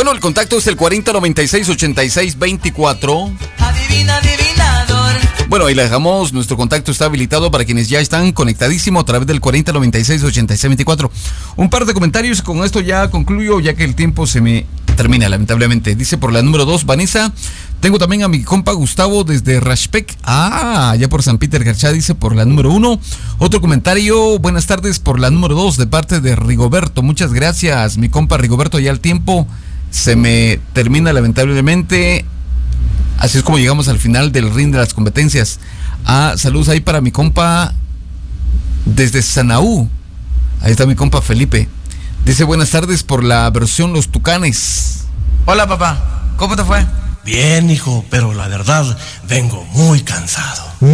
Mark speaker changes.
Speaker 1: Bueno, el contacto es el 4096-8624.
Speaker 2: Adivina, adivinador.
Speaker 1: Bueno, ahí le dejamos, nuestro contacto está habilitado para quienes ya están conectadísimos a través del 4096-8624. Un par de comentarios y con esto ya concluyo, ya que el tiempo se me termina, lamentablemente. Dice por la número 2, Vanessa, tengo también a mi compa Gustavo desde Rashpec. Ya por San Peter Garchá, dice por la número 1. Otro comentario, buenas tardes por la número 2, de parte de Rigoberto. Muchas gracias, mi compa Rigoberto, ya el tiempo se me termina lamentablemente. Así es como llegamos al final del ring de las competencias. Saludos ahí para mi compa desde Sanaú. Ahí está mi compa Felipe. Dice buenas tardes por la versión Los Tucanes.
Speaker 3: Hola papá, ¿cómo te fue?
Speaker 4: Bien, hijo, pero la verdad vengo muy cansado.